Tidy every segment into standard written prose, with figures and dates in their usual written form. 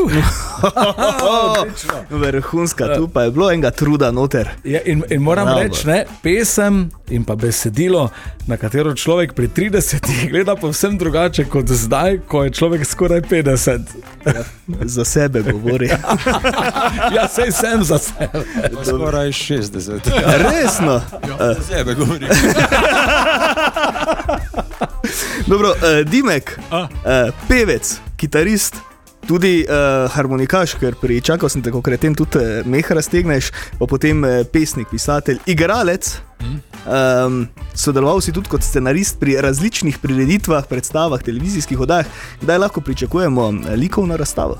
Vrhunska, tu pa je bilo enega truda noter. Ja, in moram reči, ne, pesem in pa besedilo, na katero človek pri 30 gleda povsem drugače kot zdaj, ko je človek skoraj 50. Ja, za sebe govori. Ja, sej sem za sebe. Skoraj 60. Resno? Ja, za sebe govori. Dobro, Dimek, pevec, kitarist, tudi harmonikaš, ker čakal sem te, ko kreten tudi meh raztegneš, pa potem pesnik, pisatelj, igralec. Sodeloval si tudi kot scenarist pri različnih prireditvah, predstavah, televizijskih oddajah. Kdaj lahko pričakujemo likovno razstavo?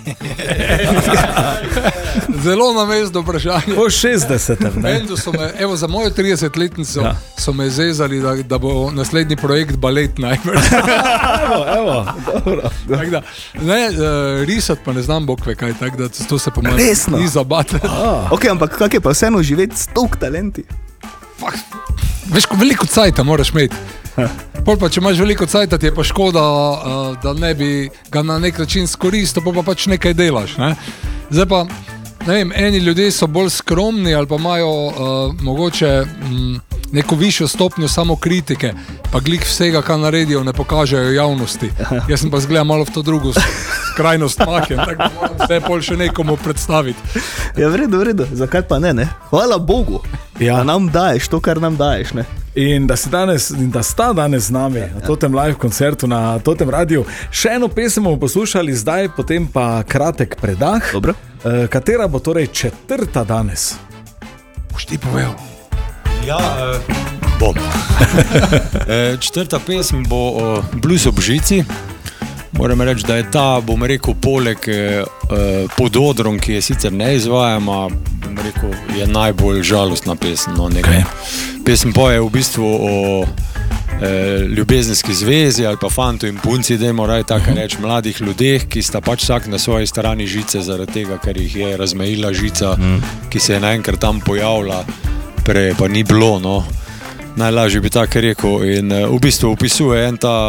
Zelo namesto vprašanje. Po 60. Evo, za mojo 30-letnico so me zezali, da bo naslednji projekt balet najbolj. Evo, dobro. Risati pa ne znam bokve kaj, tako da to se po mojem Resno? ni zabate. Ok, ampak kak je pa vseeno živeti s toliko talenti? Veš, ko veliko cajta moraš imeti. Pol pa, če imaš veliko cajta, ti je pa škoda, da ne bi ga na nek način skoristil, pa pač nekaj delaš. Ne? Zdaj pa, ne vem, eni ljudje so bolj skromni ali pa imajo mogoče neko višjo stopnjo samokritike, pa glih vsega, kar naredijo, ne pokažejo javnosti. Jaz sem pa zgledal malo v to drugo skrajnost mahjem, tako da moram vse pol še nekomu predstaviti. Ja, v redu, zakaj pa ne? Hvala Bogu, da nam daješ to, kar nam daješ, ne? In da sta danes z nami na Totem live koncertu na Totem radiju. Še eno pesem bomo poslušali zdaj, potem pa kratek predah. Dobro. Katera bo torej četrta danes? Boš ti povedal? Ja, bom. Četrta pesem bo Blues ob žici. Moram reči, da je ta, bom rekel, poleg Pod odrom, ki je sicer ne izvajama, bom rekel, je najbolj žalostna pesem. No, Okay. Pesem poje v bistvu o ljubezenski zvezi ali pa fantu in punci, dajmo raje tako reči, mladih ljudeh, ki sta pač vsak na svoji strani žice zaradi tega, ker jih je razmejila žica, ki se je naenkrat tam pojavila, prej pa ni bilo, no. Najlažje bi tako rekel in v bistvu opisuje en ta,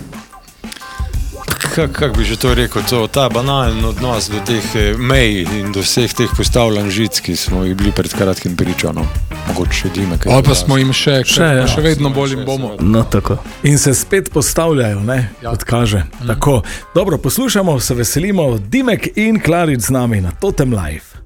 kako bi že to rekel, ta banalen odnos do teh mej in do vseh teh postavljanj žic, ki smo jih bili pred kratkim pričano. Mogoče še Dimek. Ali pa smo jim še vedno bolj in bomo. No, tako. In se spet postavljajo, ne, kot kaže. Tako, dobro, poslušamo, se veselimo, Dimek in Klarič z nami na Totem live.